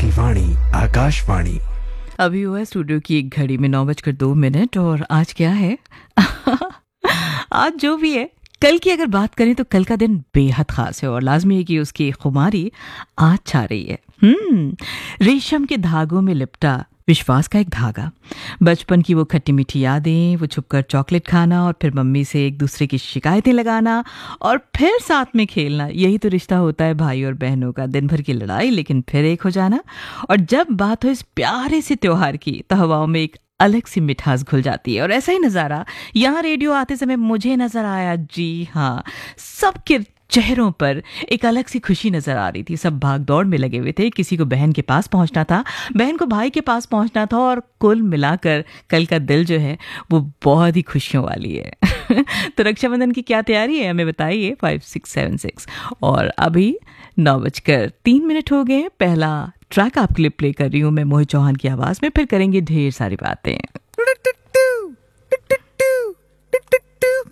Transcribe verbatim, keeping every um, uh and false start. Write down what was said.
आकाशवाणी आकाशवाणी। अभी हुआ है स्टूडियो की एक घड़ी में नौ बजकर दो मिनट और आज क्या है आज जो भी है, कल की अगर बात करें तो कल का दिन बेहद खास है और लाजमी है कि उसकी खुमारी आज छा रही है। हम्म रेशम के धागों में लिपटा विश्वास का एक धागा, बचपन की वो खट्टी मीठी यादें, वो छुपकर चॉकलेट खाना और फिर मम्मी से एक दूसरे की शिकायतें लगाना और फिर साथ में खेलना, यही तो रिश्ता होता है भाई और बहनों का। दिन भर की लड़ाई लेकिन फिर एक हो जाना। और जब बात हो इस प्यारे से त्योहार की तो हवाओं में एक अलग सी मिठास घुल जाती है। और ऐसा ही नज़ारा यहाँ रेडियो आते समय मुझे नजर आया। जी हाँ, सबके चेहरों पर एक अलग सी खुशी नजर आ रही थी। सब भाग दौड़ में लगे हुए थे, किसी को बहन के पास पहुंचना था, बहन को भाई के पास पहुंचना था और कुल मिलाकर कल का दिल जो है वो बहुत ही खुशियों वाली है। तो रक्षाबंधन की क्या तैयारी है हमें बताइए फाइव सिक्स सेवन सिक्स। और अभी नौ बजकर तीन मिनट हो गए। पहला ट्रैक आपके लिए प्ले कर रही हूँ मैं मोहित चौहान की आवाज़ में, फिर करेंगे ढेर सारी बातें।